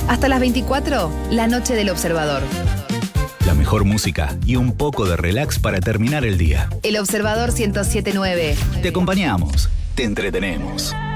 Hasta las 24, la noche del Observador. La mejor música y un poco de relax para terminar el día. El Observador 107.9. Te acompañamos, te entretenemos.